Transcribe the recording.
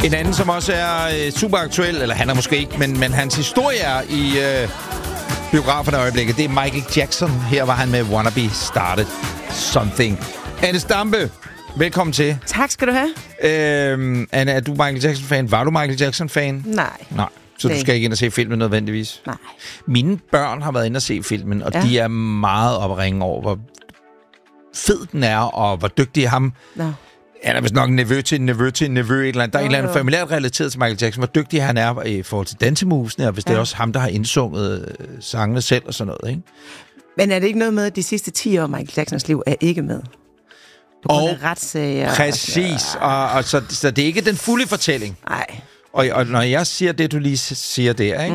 En anden, som også er super aktuel, eller han er måske ikke, men hans historie er i biograferne i øjeblikket, det er Michael Jackson. Her var han med Wannabe Started Something. Anne Stampe, velkommen til. Tak skal du have. Anne, er du Michael Jackson-fan? Var du Michael Jackson-fan? Nej. Så du skal ikke ind og se filmen nødvendigvis? Nej. Mine børn har været inde og se filmen, og de er meget op at ringe over, hvor fed den er, og hvor dygtig ham. No. Han er vist nok en nevø et eller andet. Der er en eller anden familiært relateret til Michael Jackson, hvor dygtig han er i forhold til dansemusene, og hvis det er også ham, der har indsunget sangene selv og sådan noget, ikke? Men er det ikke noget med, at de sidste 10 år Michael Jacksons liv er ikke med? Og retssager. præcis, og så det er ikke den fulde fortælling. Nej. Og når jeg siger det, du lige siger der, ikke?